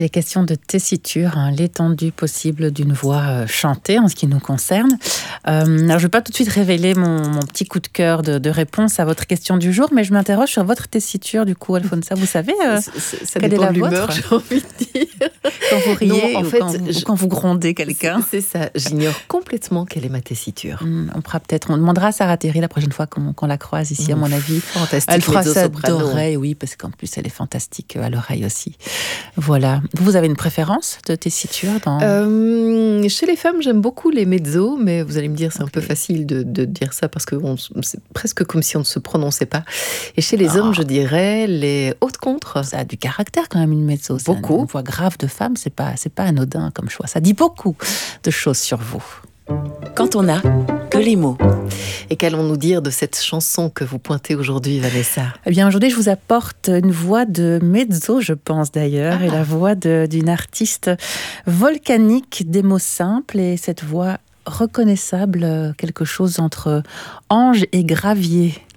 Les questions de tessiture, l'étendue possible d'une voix chantée en ce qui nous concerne. Alors, je ne vais pas tout de suite révéler mon petit coup de cœur de réponse à votre question du jour, mais je m'interroge sur votre tessiture, du coup, Alfonsa. Vous savez ça quelle est dépend la de l'humeur, vôtre j'ai envie de dire. quand vous riez Non, en ou fait, quand vous grondez quelqu'un? C'est ça, j'ignore complètement quelle est ma tessiture. On demandera à Sarah Thierry la prochaine fois qu'on la croise ici, à mon avis. Fantastique, Elle fera ça mezzo-soprano. d'oreille, oui, parce qu'en plus, elle est fantastique à l'oreille aussi. Voilà. Vous avez une préférence de tessiture Chez les femmes, j'aime beaucoup les mezzos, mais vous allez me dire, c'est un peu facile de dire ça parce que c'est presque comme si on ne se prononçait pas. Et chez les hommes, je dirais les hautes contres. Ça a du caractère quand même, une mezzo. Beaucoup. Une voix grave de femme, c'est pas anodin comme choix. Ça dit beaucoup de choses sur vous. Quand on n'a que les mots. Et qu'allons-nous dire de cette chanson que vous pointez aujourd'hui, Vanessa? Eh bien, aujourd'hui, je vous apporte une voix de mezzo, je pense d'ailleurs, et la voix d'une artiste volcanique, des mots simples, et cette voix reconnaissable, quelque chose entre ange et gravier.